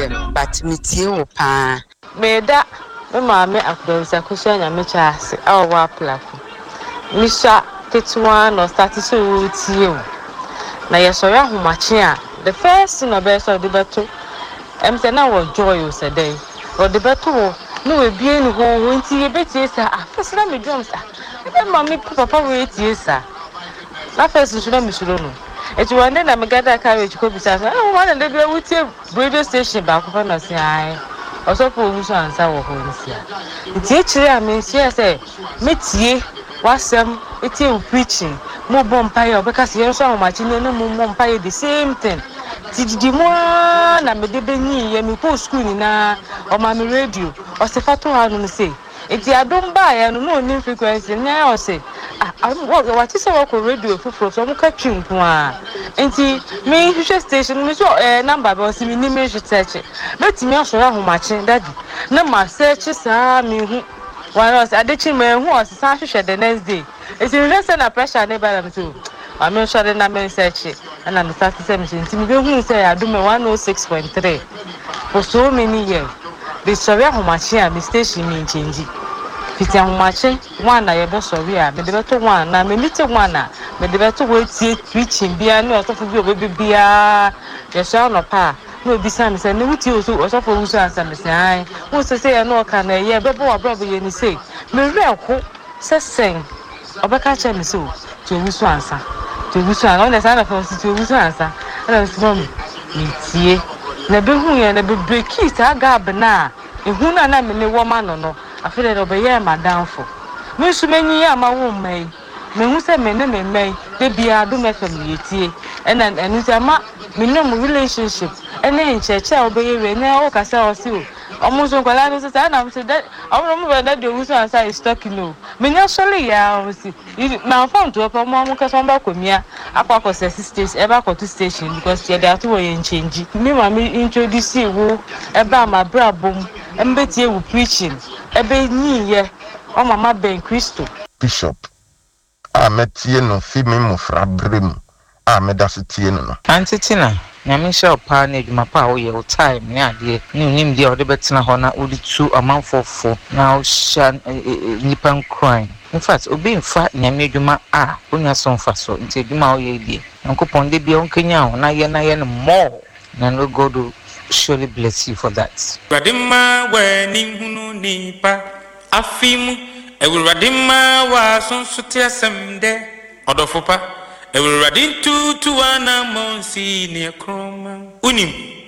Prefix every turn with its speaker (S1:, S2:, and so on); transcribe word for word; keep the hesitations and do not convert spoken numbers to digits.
S1: yem but me tie wo pa
S2: me da me ma me akudonsa kusia nya me chaase awo wa plako mi sha tetwa no start so tie wo na ye so ya homache a the first thing obe so de beto em say na wo joy o say dey o de beto wo no we bie ni ho ho nti ye betie sa ah first na me drums ah e ma me papa we tie sa na first so na me suro no eti one day na me gada carriage ko bisa so ah one day we tie radio station ba ko fa na say ai also for we so answer wo ho nsia nti e kire a me nsia say me tie wasem etie preaching mo bompaye obeka se yero so amachi ne mo bompaye the same thing tididi mo na me de benyi ye me ko school ni na o ma me radio o se fato hanu no say eti adom ba ya no no ni frequency nya o say ah what is our radio fufuro so mo ka twinko a enti me hwehwe station me so eh number ba o se me ni me hwetche betimi asoro ahomachi daddy na ma search sa me hu one was adechi me hu o se sa hwehwe the next day eti me say na pressure ne ba na me so I'm not sure na me search and I'm starting to say enti me hu say adom one oh six point three for so many years the sorry ahomachi a me station me change fiti ahomachi one na ye be sorry a me de beto one na me nite one na me de beto we tie preaching bia ne osofo bi obebi bia ye so no pa no bi san say ne wuti oso osofo wuso ansa me say ai wo se say ye no ka na ye be bo abro be ye ni say me re ko se sen obeka che me so to wuso ansa to wuso ansa na say na for to wuso ansa na so me tie na be hu ye na be break it aga bna ehu na na me ne wo ma no no afere do be ye madam fo me su menyi ya ma wo mai me hu se me ne me mai de bia do me fam ye tie ena enu se ma me ne mo relationship ena ncheche obeye we na o ka se o si o omo so kwala no se na me se that omo mo be that de wuso ansa is talking no me nya sole ya o si na phone to pa mo mo ka so ba komia akwa ko se station e ba ko to station because ye dey to wo ye change me ma me introduce wo e ba ma brabom embetie wo preaching ebe nyi ye o mama ben Christo
S3: Bishop a metie no fi me mo fra brem a me da so tie no no
S4: antitina nyame sha pa na eduma pa wo ye o time ne ade ni nim dia o de betina ho na o di tu amanfofo na o sha nipan crime in fact obi mfa nyame eduma a onya so mfa so nti eduma o ye die nkopon de bia onkenya ho na ye na ye no more na no God will surely bless you for that.
S5: Radima we ni hunu nipa afimu ewuradima wa sonsote asemde odofopa ewuradin tu tu ana monsi ne kroma unim